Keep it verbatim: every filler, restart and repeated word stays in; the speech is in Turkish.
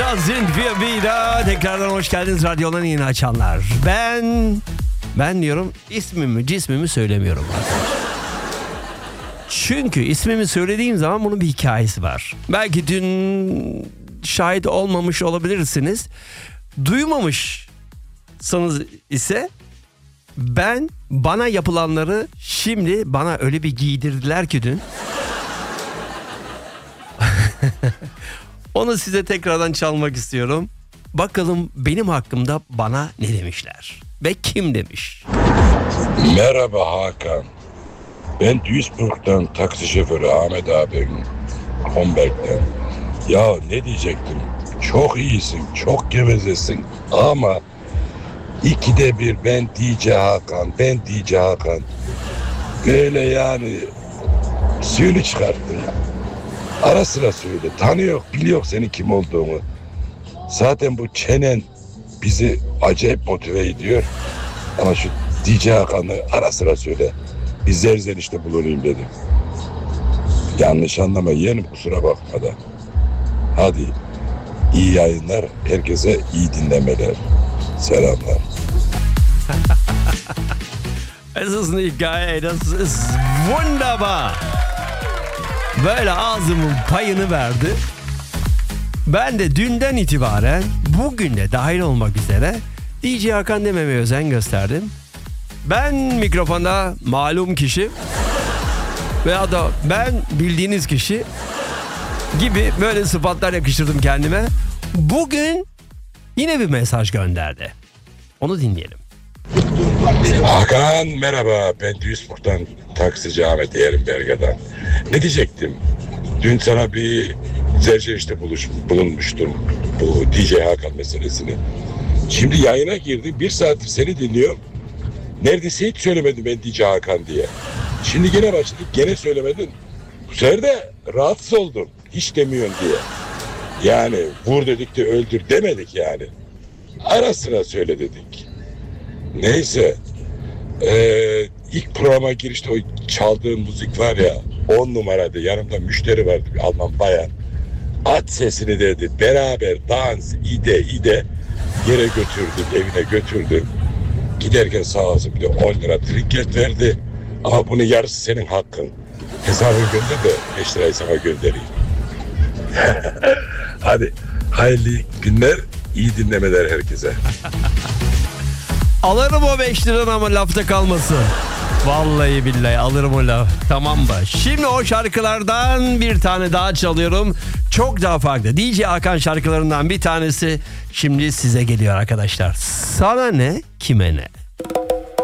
Da sind wir wieder. Tekrardan hoş geldiniz radyodan yeni açanlar. Ben, ben diyorum ismimi, cismimi söylemiyorum. Çünkü ismimi söylediğim zaman bunun bir hikayesi var. Belki dün şahit olmamış olabilirsiniz. Duymamışsınız ise ben bana yapılanları şimdi bana öyle bir giydirdiler ki dün. Onu size tekrardan çalmak istiyorum. Bakalım benim hakkımda bana ne demişler ve kim demiş? Merhaba Hakan. Ben Duisburg'dan taksi şoförü Ahmet abim Homberg'den. Ya ne diyecektim? Çok iyisin, çok gevezesin ama ikide bir ben D J Hakan, ben D J Hakan. Böyle yani suyunu çıkarttın. Ara sıra söyle. Tanıyor, biliyor senin kim olduğunu. Zaten bu çenen bizi acayip motive ediyor. Ama şu D J Hakan'ı ara sıra söyle. Bir zerzenişte bulunayım dedim. Yanlış anlama yeğenim, kusura bakma da. Hadi iyi yayınlar, herkese iyi dinlemeler. Selamlar. Es ist nicht geil, das ist wunderbar. Böyle ağzımın payını verdi. Ben de dünden itibaren bugün de dahil olmak üzere D J Hakan dememeye özen gösterdim. Ben mikrofonda malum kişi veya da ben bildiğiniz kişi gibi böyle sıfatlar yakıştırdım kendime. Bugün yine bir mesaj gönderdi. Onu dinleyelim. Hakan merhaba, ben Duisburg'dan taksici Ahmet Ehrenberger'den. Ne diyecektim? Dün sana bir zerzenişte buluş, bulunmuştum bu D J Hakan meselesini. Şimdi yayına girdi, bir saattir seni dinliyorum. Neredeyse hiç söylemedim ben D J Hakan diye. Şimdi gene başladık, gene söylemedin. Bu sefer de rahatsız oldum, hiç demiyorsun diye. Yani vur dedik de öldür demedik yani. Ara sıra söyle dedik. Neyse. Ee, ilk programa girişte o çaldığın müzik var ya, on numaraydı. Yanımda müşteri vardı, bir Alman bayan. Aç sesini dedi, beraber dans ide ide yere götürdüm, evine götürdüm. Giderken sağ olsun bir de on lira trinket verdi. Ama bunun yarısı senin hakkın. Hesabını gönder de beş lirayı sana göndereyim. Hadi hayırlı günler, iyi dinlemeler herkese. Alırım o beş liranı ama lafta kalmasın. Vallahi billahi alırım o laf. Tamam mı? Şimdi o şarkılardan bir tane daha çalıyorum. Çok daha farklı. D J Hakan şarkılarından bir tanesi şimdi size geliyor arkadaşlar. Sana ne, kime ne?